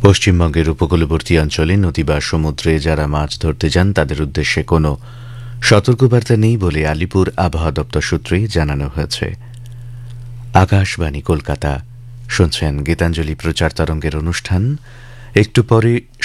পশ্চিমবঙ্গের উপকূলবর্তী অঞ্চলে নদী বা সমুদ্রে যারা মাছ ধরতে যান তাদের উদ্দেশ্যে কোনো সতর্কবার্তা নেই বলে আলিপুর আবহাওয়া দপ্তর সূত্রে জানানো হয়েছে। আকাশবাণী কলকাতা, শুনছেন গীতাঞ্জলি প্রচার তরঙ্গের অনুষ্ঠান। একটু পরে